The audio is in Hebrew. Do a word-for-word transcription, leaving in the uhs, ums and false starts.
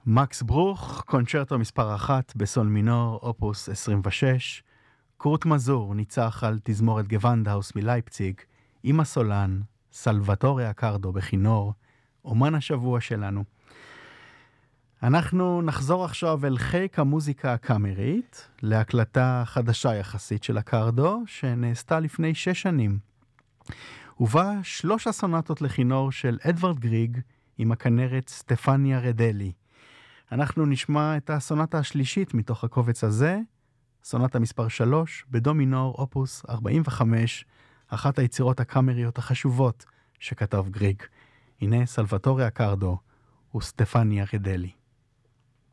מקס ברוך, קונצ'רטו מספר אחת בסול מינור, אופוס עשרים ושש. קורט מזור ניצח על תזמורת גוונדהאוס מלייפציג, עם הסולן, סלווטורי אקרדו בכינור, אומן השבוע שלנו. אנחנו נחזור עכשיו אל חיק המוזיקה הקאמרית, להקלטה חדשה יחסית של אקרדו, שנעשתה לפני שש שנים. ובה שלוש הסונטות לכינור של אדוארד גריג, עם הכנרת סטפניה רדלי. אנחנו נשמע את הסונטה השלישית מתוך הקובץ הזה, סונטה מספר שלוש, בדו מינור, אופוס ארבעים וחמש, אחת היצירות הקאמריות החשובות שכתב גריג. הנה סלווטורי אקרדו וסטפניה רדלי.